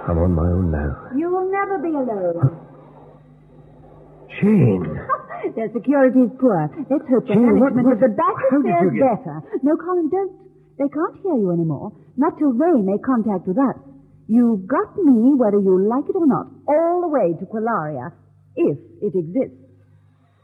I'm on my own now. You will never be alone. Jane. Their security's poor. Let's hope the Jane, management what- of the bank how did fares you get- better. No, Colin, don't. They can't hear you anymore. Not till they make contact with us. You've got me, whether you like it or not, all the way to Qualaria, if it exists.